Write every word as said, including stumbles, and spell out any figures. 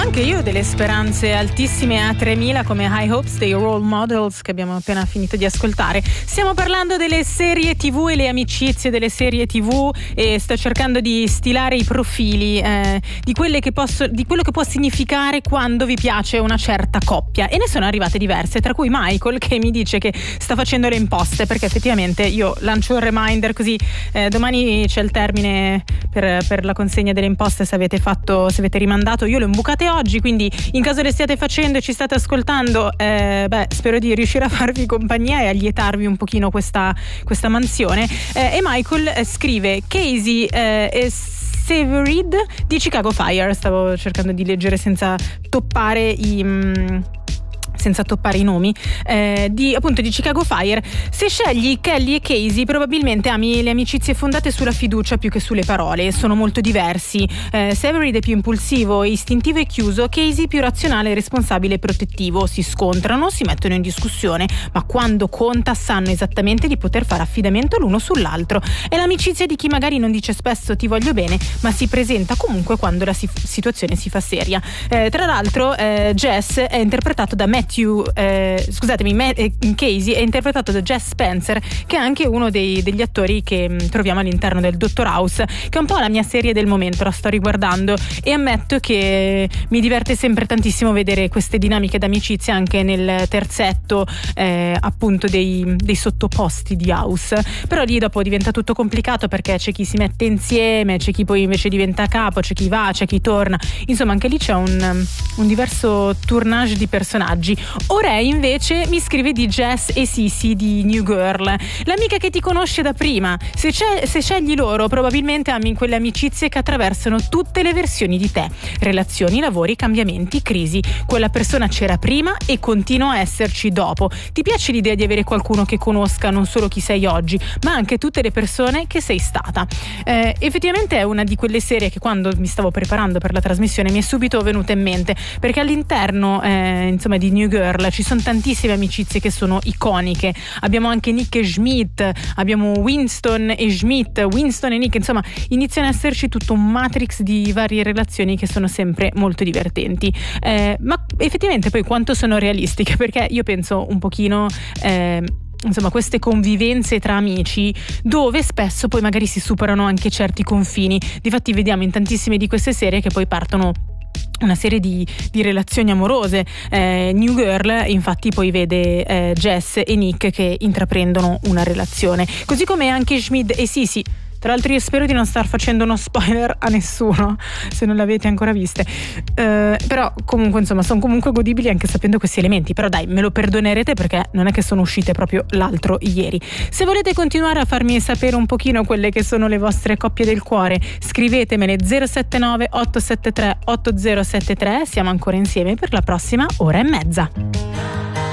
Anche io ho delle speranze altissime a tremila come High Hopes dei Role Models che abbiamo appena finito di ascoltare. Stiamo parlando delle serie tivù e le amicizie delle serie tivù e sto cercando di stilare i profili eh, di quelle che posso, di quello che può significare quando vi piace una certa coppia, e ne sono arrivate diverse, tra cui Michael che mi dice che sta facendo le imposte, perché effettivamente io lancio un reminder così eh, domani c'è il termine per, per la consegna delle imposte. Se avete fatto, se avete rimandato, io le ho imbucate oggi, quindi in caso le stiate facendo e ci state ascoltando, eh, beh, spero di riuscire a farvi compagnia e a lietarvi un pochino questa, questa mansione. Eh, e Michael eh, scrive Casey eh, e Severid di Chicago Fire. Stavo cercando di leggere senza toppare i mm, senza toppare i nomi, eh, di appunto di Chicago Fire. Se scegli Kelly e Casey, probabilmente ami le amicizie fondate sulla fiducia più che sulle parole. Sono molto diversi. eh, Severid è più impulsivo, istintivo e chiuso, Casey più razionale, responsabile e protettivo. Si scontrano, si mettono in discussione, ma quando conta sanno esattamente di poter fare affidamento l'uno sull'altro. È l'amicizia di chi magari non dice spesso ti voglio bene, ma si presenta comunque quando la si- situazione si fa seria. Eh, tra l'altro eh, Jess è interpretato da Matthew Eh, scusatemi, Matt, eh, Casey è interpretato da Jess Spencer, che è anche uno dei, degli attori che mh, troviamo all'interno del Doctor House, che è un po' la mia serie del momento. La sto riguardando e ammetto che mi diverte sempre tantissimo vedere queste dinamiche d'amicizia anche nel terzetto eh, appunto dei, dei sottoposti di House. Però lì dopo diventa tutto complicato, perché c'è chi si mette insieme, c'è chi poi invece diventa capo, c'è chi va, c'è chi torna. Insomma, anche lì c'è un, un diverso tournage di personaggi. Orei invece mi scrive di Jess e Sissy di New Girl, l'amica che ti conosce da prima. Se, se scegli loro, probabilmente ami quelle amicizie che attraversano tutte le versioni di te: relazioni, lavori, cambiamenti, crisi. Quella persona c'era prima e continua a esserci dopo. Ti piace l'idea di avere qualcuno che conosca non solo chi sei oggi, ma anche tutte le persone che sei stata. Eh, effettivamente è una di quelle serie che quando mi stavo preparando per la trasmissione mi è subito venuta in mente, perché all'interno eh, insomma di New Girl ci sono tantissime amicizie che sono iconiche. Abbiamo anche Nick e Schmidt, abbiamo Winston e Schmidt, Winston e Nick, insomma iniziano a esserci tutto un matrix di varie relazioni che sono sempre molto divertenti. Eh, ma effettivamente poi quanto sono realistiche? Perché io penso un pochino eh, insomma queste convivenze tra amici dove spesso poi magari si superano anche certi confini. Difatti vediamo in tantissime di queste serie che poi partono una serie di, di relazioni amorose. eh, New Girl infatti poi vede eh, Jess e Nick che intraprendono una relazione, così come anche Schmidt e Sissy. Tra l'altro io spero di non star facendo uno spoiler a nessuno se non l'avete ancora viste, eh, però comunque insomma sono comunque godibili anche sapendo questi elementi. Però dai, me lo perdonerete perché non è che sono uscite proprio l'altro ieri. Se volete continuare a farmi sapere un pochino quelle che sono le vostre coppie del cuore, scrivetemele zero sette nove otto sette tre otto zero sette tre. Siamo ancora insieme per la prossima ora e mezza.